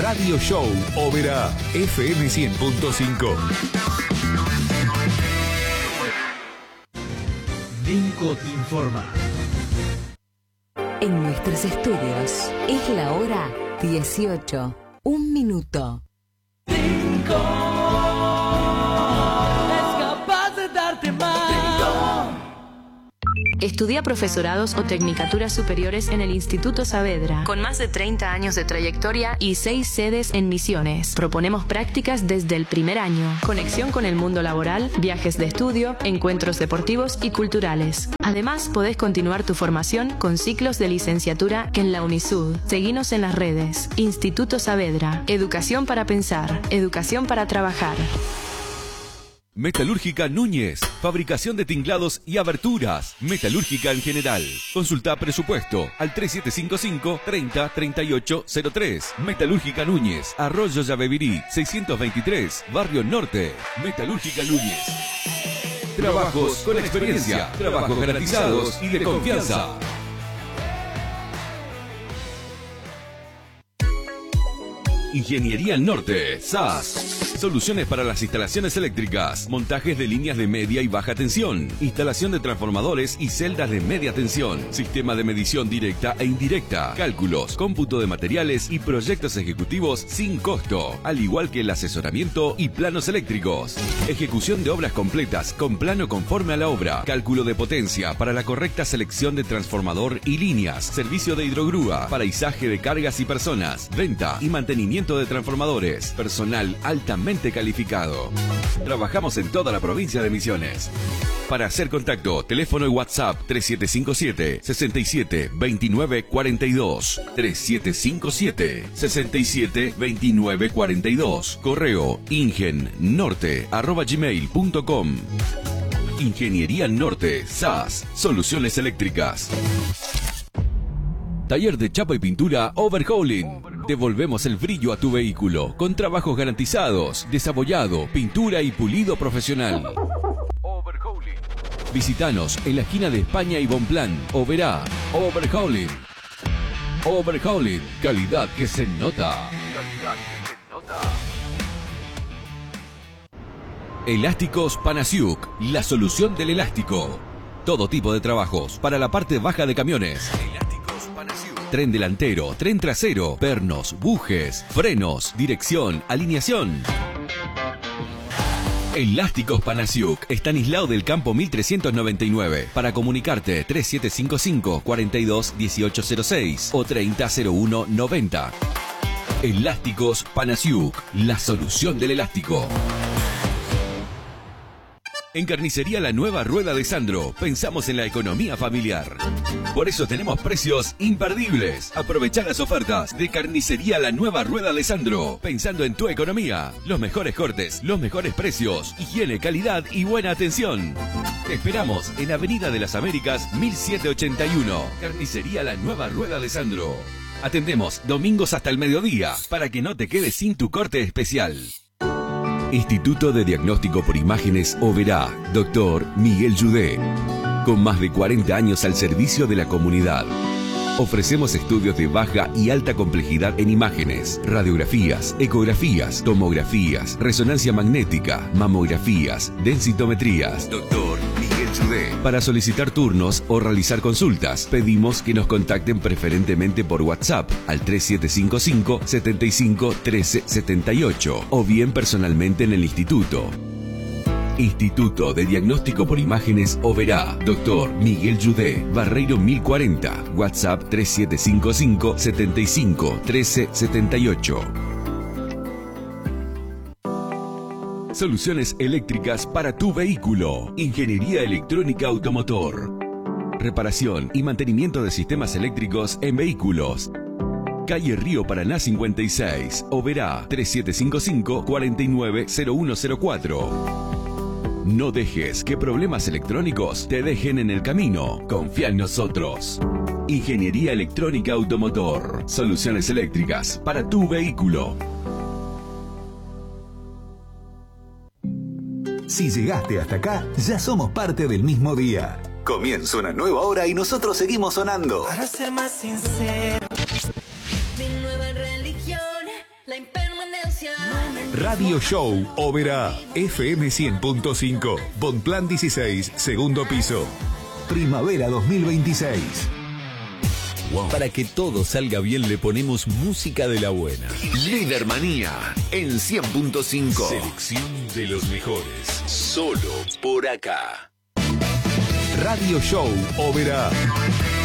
Radio Show Oberá FM 100.5. Vinco te informa. En nuestros estudios es la hora 18, 1 minuto. Vinco es capaz de darte más. Estudia profesorados o tecnicaturas superiores en el Instituto Saavedra, con más de 30 años de trayectoria y 6 sedes en Misiones. Proponemos prácticas desde el primer año, conexión con el mundo laboral, viajes de estudio, encuentros deportivos y culturales. Además, podés continuar tu formación con ciclos de licenciatura en la UNISUD. Seguinos en las redes. Instituto Saavedra. Educación para pensar. Educación para trabajar. Metalúrgica Núñez, fabricación de tinglados y aberturas. Metalúrgica en general. Consulta presupuesto al 3755 30 38 03. Metalúrgica Núñez, Arroyo Yabebirí, 623, Barrio Norte. Metalúrgica Núñez. Trabajos con experiencia, trabajos garantizados y de confianza. Ingeniería Norte, SAS. Soluciones para las instalaciones eléctricas, montajes de líneas de media y baja tensión, instalación de transformadores y celdas de media tensión, sistema de medición directa e indirecta, cálculos, cómputo de materiales y proyectos ejecutivos sin costo, al igual que el asesoramiento y planos eléctricos. Ejecución de obras completas con plano conforme a la obra, cálculo de potencia para la correcta selección de transformador y líneas, servicio de hidrogrúa, paraisaje de cargas y personas, venta y mantenimiento de transformadores, personal altamente calificado. Trabajamos en toda la provincia de Misiones. Para hacer contacto, teléfono y WhatsApp 3757 67 29 42, 3757 67 29 42, correo ingennorte@gmail.com. Ingeniería Norte, SAS, soluciones eléctricas. Taller de chapa y pintura Overhauling. Devolvemos el brillo a tu vehículo con trabajos garantizados, desabollado, pintura y pulido profesional. Overhauling. Visítanos en la esquina de España y Bonplan. Oberá. Overhauling. Overhauling. Calidad que se nota. Elásticos Panasiuk. La solución del elástico. Todo tipo de trabajos para la parte baja de camiones. Tren delantero, tren trasero, pernos, bujes, frenos, dirección, alineación. Elásticos Panasiuk, Estanislao del Campo 1399. Para comunicarte 3755 42 1806 o 3001 90. Elásticos Panasiuk, la solución del elástico. En Carnicería La Nueva Rueda de Sandro, pensamos en la economía familiar. Por eso tenemos precios imperdibles. Aprovecha las ofertas de Carnicería La Nueva Rueda de Sandro, pensando en tu economía. Los mejores cortes, los mejores precios, higiene, calidad y buena atención. Te esperamos en Avenida de las Américas 1781. Carnicería La Nueva Rueda de Sandro. Atendemos domingos hasta el mediodía para que no te quedes sin tu corte especial. Instituto de Diagnóstico por Imágenes Oberá, Dr. Miguel Yudé. Con más de 40 años al servicio de la comunidad. Ofrecemos estudios de baja y alta complejidad en imágenes, radiografías, ecografías, tomografías, resonancia magnética, mamografías, densitometrías. Dr. Miguel Yudé. Para solicitar turnos o realizar consultas, pedimos que nos contacten preferentemente por WhatsApp al 3755 75 13 78 o bien personalmente en el instituto. Instituto de Diagnóstico por Imágenes Oberá, Dr. Miguel Yudé, Barreiro 1040, WhatsApp 3755 75 13 78. Soluciones eléctricas para tu vehículo. Ingeniería electrónica automotor. Reparación y mantenimiento de sistemas eléctricos en vehículos. Calle Río Paraná 56, Oberá 3755 490104. No dejes que problemas electrónicos te dejen en el camino. Confía en nosotros. Ingeniería electrónica automotor. Soluciones eléctricas para tu vehículo. Si llegaste hasta acá, ya somos parte del mismo día. Comienza una nueva hora y nosotros seguimos sonando. Para ser más sincero, mi nueva religión, la Radio Show Oberá, FM 100.5, Bonplan 16, segundo piso. Primavera 2026. Para que todo salga bien le ponemos música de la buena. Líder Manía en 100.5. Selección de los mejores. Solo por acá. Radio Show Oberá.